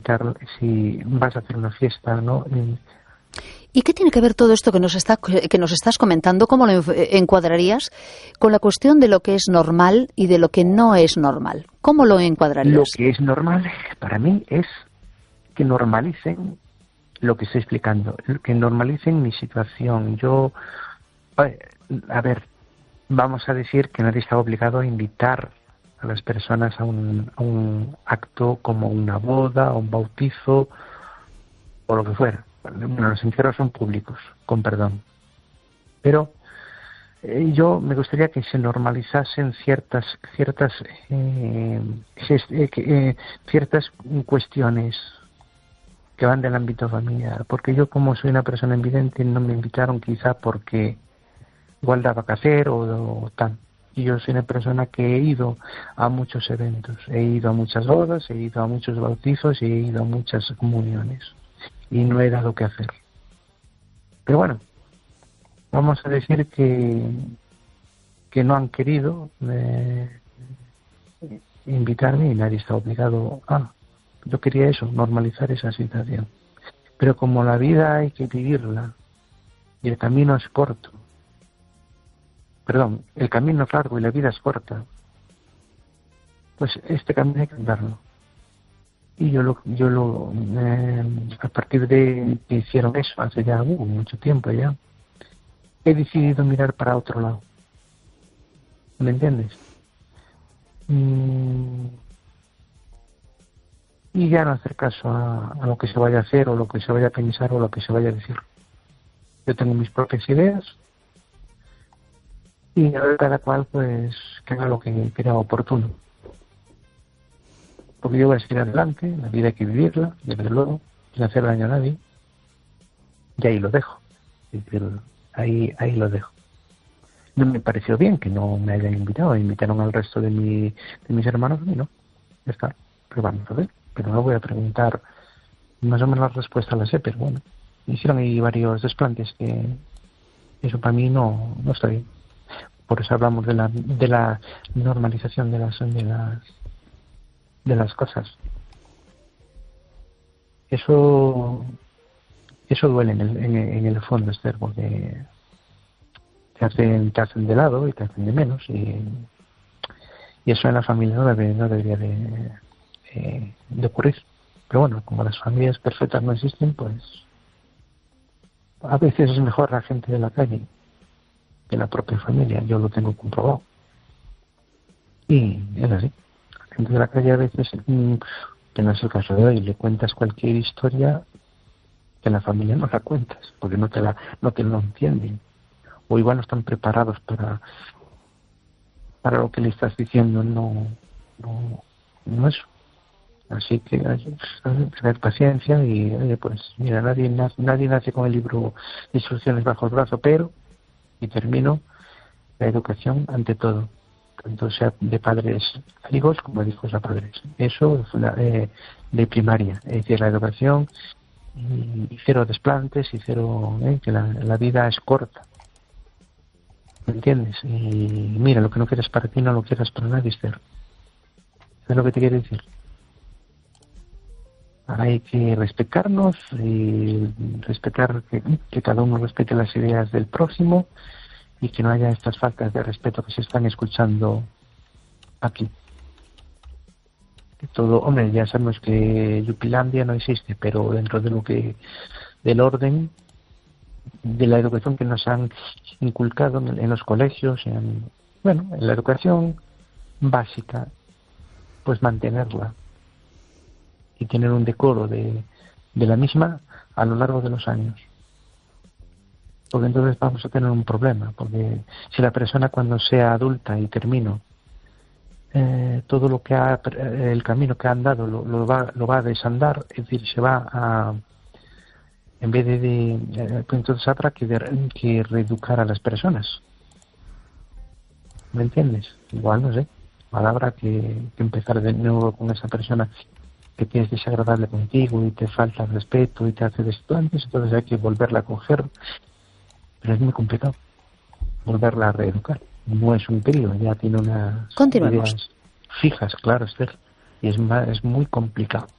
si vas a hacer una fiesta, ¿no? ¿Y qué tiene que ver todo esto que nos estás comentando? ¿Cómo lo encuadrarías con la cuestión de lo que es normal y de lo que no es normal? ¿Cómo lo encuadrarías? Lo que es normal para mí es que normalicen lo que estoy explicando, que normalicen mi situación. A ver, vamos a decir que nadie está obligado a invitar a las personas a un acto como una boda o un bautizo o lo que fuera. Bueno, los entierros son públicos, con perdón. Pero yo me gustaría que se normalizasen ciertas cuestiones que van del ámbito familiar. Porque yo, como soy una persona invidente, no me invitaron quizá porque igual daba que hacer o tal. Y yo soy una persona que he ido a muchos eventos. He ido a muchas bodas, he ido a muchos bautizos y he ido a muchas comuniones. Y no he dado que hacer. Pero bueno, vamos a decir que no han querido invitarme y nadie está obligado a. Yo quería eso, normalizar esa situación. Pero como la vida hay que vivirla y el camino es corto, el camino es largo y la vida es corta, pues este camino hay que andarlo. Y a partir de que hicieron eso, hace ya mucho tiempo ya, he decidido mirar para otro lado. ¿Me entiendes? Y ya no hacer caso a lo que se vaya a hacer, o lo que se vaya a pensar, o lo que se vaya a decir. Yo tengo mis propias ideas, y cada cual pues que haga lo que crea oportuno. Porque yo voy a seguir adelante, la vida hay que vivirla, desde luego, sin hacer daño a nadie. Y ahí lo dejo. Es decir, ahí lo dejo. No me pareció bien que no me hayan invitado. Invitaron al resto de mis hermanos, a mí no. Ya está. Pero vamos a ver. Pero no voy a preguntar. Más o menos la respuesta la sé, pero bueno. Hicieron ahí varios desplantes que eso para mí no está bien. Por eso hablamos de la normalización de las cosas. Eso duele en el fondo, Esther, porque te hacen de lado y te hacen de menos, y eso en la familia no debería de ocurrir. Pero bueno, como las familias perfectas no existen, pues a veces es mejor la gente de la calle que la propia familia. Yo lo tengo comprobado y es así. Gente de la calle a veces, que no es el caso de hoy, le cuentas cualquier historia que en la familia no la cuentas, porque no te lo entienden, o igual no están preparados para lo que le estás diciendo, no eso. Así que hay que tener paciencia y, oye, pues mira, nadie nace con el libro de instrucciones bajo el brazo, pero, y termino, la educación ante todo, tanto sea de padres a hijos como de hijos a padres. Eso es de primaria, es decir, la educación, y cero desplantes, y cero, que la vida es corta. ¿Me entiendes? Y mira, lo que no quieres para ti no lo quieras para nadie, Esther. ¿Sabes lo que te quiero decir? Hay que respetarnos y respetar que cada uno respete las ideas del próximo, y que no haya estas faltas de respeto que se están escuchando aquí. Que todo, hombre, ya sabemos que Yupilandia no existe, pero dentro del orden de la educación que nos han inculcado en los colegios, en la educación básica, pues mantenerla y tener un decoro de la misma a lo largo de los años. Porque entonces vamos a tener un problema, porque si la persona, cuando sea adulta, y termino, todo lo que el camino que ha andado lo va a desandar, es decir, se va a, en vez pues entonces habrá que reeducar a las personas. ¿Me entiendes? Igual, no sé, igual habrá que empezar de nuevo con esa persona que tienes desagradable contigo y te falta el respeto y te hace desplantes, entonces hay que volverla a coger. Pero es muy complicado volverla a reeducar. No es un crío, ya tiene unas ideas fijas, claro, Esther, y es muy complicado.